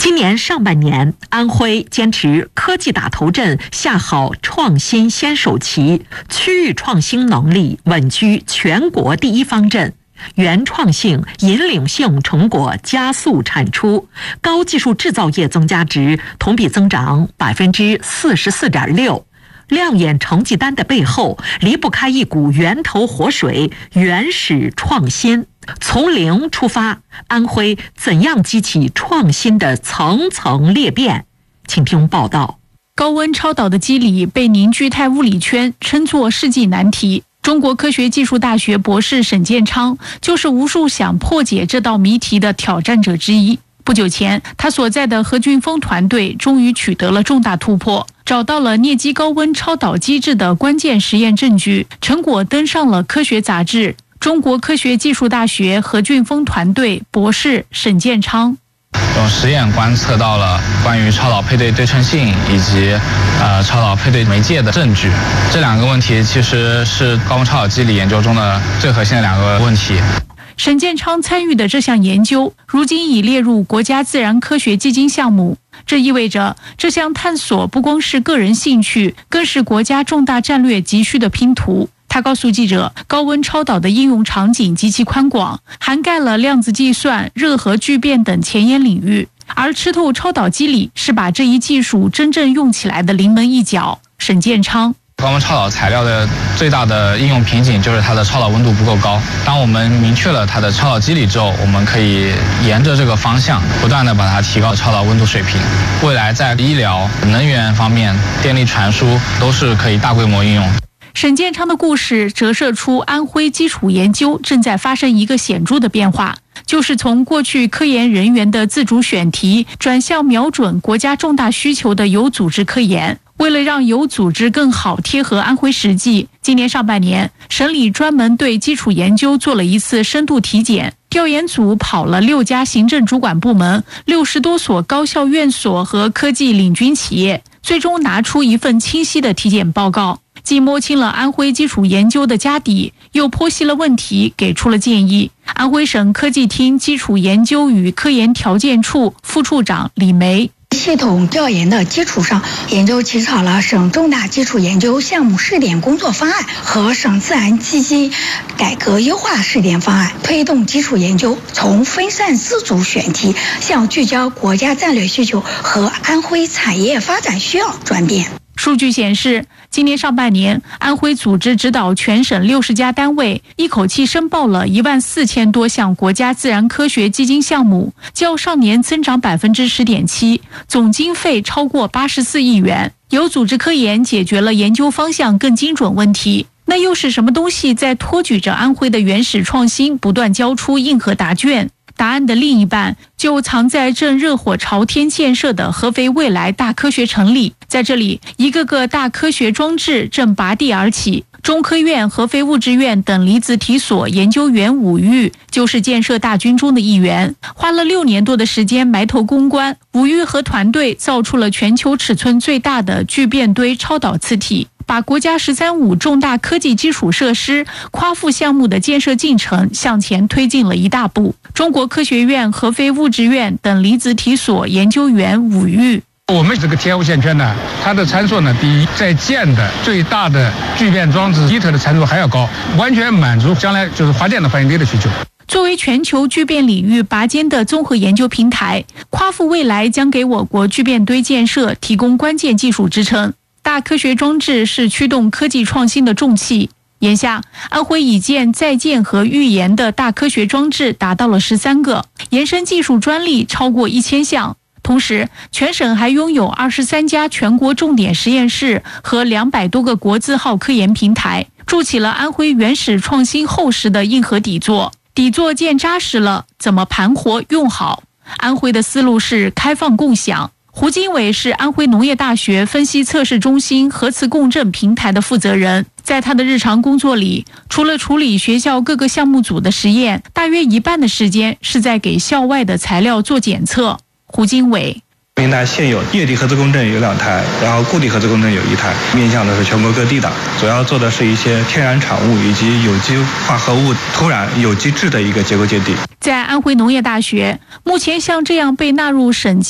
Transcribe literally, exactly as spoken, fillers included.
今年上半年，安徽坚持科技打头阵，下好创新先手棋，区域创新能力稳居全国第一方阵，原创性、引领性成果加速产出，高技术制造业增加值同比增长百分之四十四点六。亮眼成绩单的背后，离不开一股源头活水，原始创新。从零出发，安徽怎样激起创新的层层裂变？请听报道。 高温超导的机理被凝聚态物理圈称作世纪难题。中国科学技术大学博士沈建昌就是无数想破解这道谜题的挑战者之一。不久前，他所在的何俊峰团队终于取得了重大突破，找到了镍基高温超导机制的关键实验证据，成果登上了科学杂志。中国科学技术大学何俊峰团队博士沈建昌用实验观测到了关于超导配对对称性以及呃超导配对媒介的证据。这两个问题其实是高温超导机理研究中的最核心的两个问题。 沈建昌参与的这项研究如今已列入国家自然科学基金项目，这意味着这项探索不光是个人兴趣，更是国家重大战略急需的拼图。他告诉记者，高温超导的应用场景极其宽广，涵盖了量子计算、热核聚变等前沿领域，而吃透超导机理是把这一技术真正用起来的临门一脚。沈建昌， 高温超导材料的最大的应用瓶颈就是它的超导温度不够高。当我们明确了它的超导机理之后，我们可以沿着这个方向不断的把它提高超导温度水平。未来在医疗、能源方面、电力传输都是可以大规模应用。 沈建昌的故事折射出安徽基础研究正在发生一个显著的变化，就是从过去科研人员的自主选题转向瞄准国家重大需求的有组织科研。为了让有组织更好贴合安徽实际，今年上半年，省里专门对基础研究做了一次深度体检。调研组跑了六家行政主管部门、六十多所高校院所和科技领军企业，最终拿出一份清晰的体检报告，既摸清了安徽基础研究的家底，又剖析了问题，给出了建议。安徽省科技厅基础研究与科研条件处副处长李梅， 系统调研的基础上，研究起草了省重大基础研究项目试点工作方案和省自然基金改革优化试点方案，推动基础研究从分散自主选题向聚焦国家战略需求和安徽产业发展需要转变。 数据显示，今年上半年，安徽组织指导全省六十家单位，一口气申报了一万四千多项国家自然科学基金项目，较上年增长百分之十点七，总经费超过八十四亿元。有组织科研解决了研究方向更精准问题。那又是什么东西在托举着安徽的原始创新不断交出硬核答卷？答案的另一半就藏在正热火朝天建设的合肥未来大科学城里。在这里，一个个大科学装置正拔地而起。中科院、合肥物质院等离子体所研究员武玉就是建设大军中的一员，花了六年多的时间埋头攻关。武玉和团队造出了全球尺寸最大的聚变堆超导磁体，把国家“十三五”重大科技基础设施夸父项目的建设进程向前推进了一大步。中国科学院、合肥物质院等离子体所研究员武玉， 我们这个天无线圈呢，它的参数呢比在建的最大的聚变装置 I T E R 的参数还要高，完全满足将来就是发电的反应堆的需求。 作为全球聚变领域拔尖的综合研究平台，夸父未来将给我国聚变堆建设提供关键技术支撑。大科学装置是驱动科技创新的重器。眼下，安徽已建、在建和预研的大科学装置达到了十三个，延伸技术专利超过一千项。同时，全省还拥有二十三家全国重点实验室和两百多个国字号科研平台，筑起了安徽原始创新厚实的硬核底座。底座建扎实了，怎么盘活用好？安徽的思路是开放共享。胡经纬是安徽农业大学分析测试中心核磁共振平台的负责人，在他的日常工作里，除了处理学校各个项目组的实验，大约一半的时间是在给校外的材料做检测。胡经纬， 平台现有液体核磁共振有两台，然后固体核磁共振有一台，面向的是全国各地的，主要做的是一些天然产物以及有机化合物土壤有机质的一个结构鉴定。 在安徽农业大学，目前像这样被纳入省